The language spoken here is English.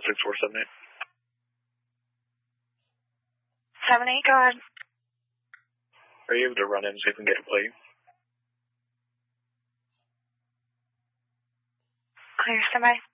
6478. 78, go ahead. Are you able to run in so you can get a plate? Clear, standby.